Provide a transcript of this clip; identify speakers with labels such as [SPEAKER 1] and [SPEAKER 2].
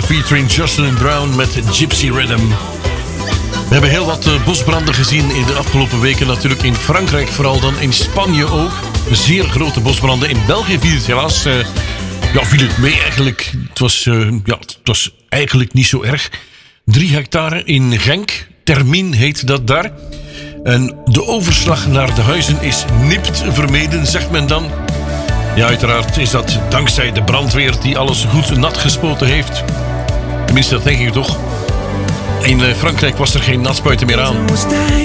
[SPEAKER 1] featuring Jocelyn Brown met Gypsy Rhythm. We hebben heel wat bosbranden gezien in de afgelopen weken. Natuurlijk in Frankrijk, vooral dan in Spanje ook. Zeer grote bosbranden. In België viel het helaas... viel het mee eigenlijk. Het was eigenlijk niet zo erg. 3 hectare in Genk. Termien heet dat daar. En de overslag naar de huizen is nipt vermeden, zegt men dan. Ja, uiteraard is dat dankzij de brandweer die alles goed nat gespoten heeft. Tenminste, dat denk ik toch. In Frankrijk was er geen natspuiten meer aan.